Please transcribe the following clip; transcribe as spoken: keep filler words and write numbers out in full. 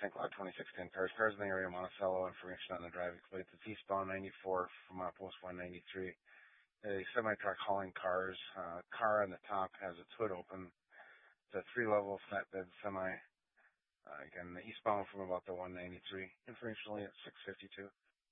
Saint Cloud twenty-six ten cars. Cars in the area, Monticello. Information on the driving plates. It's eastbound ninety-four from Outpost one ninety-three. A semi-truck hauling cars. Uh, car on the top has its hood open. It's a three-level flatbed semi. Uh, again, eastbound from about the one ninety-three. Informationally at six fifty-two.